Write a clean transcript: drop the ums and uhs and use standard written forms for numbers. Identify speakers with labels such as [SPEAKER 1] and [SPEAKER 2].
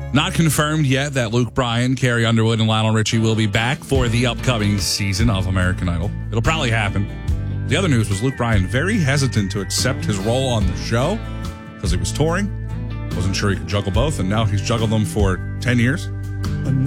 [SPEAKER 1] Not confirmed yet that Luke Bryan, Carrie Underwood, and Lionel Richie will be back for the upcoming season of American Idol. It'll probably happen. The other news was Luke Bryan very hesitant to accept his role on the show because he was touring. Wasn't sure he could juggle both, and now he's juggled them for 10 years.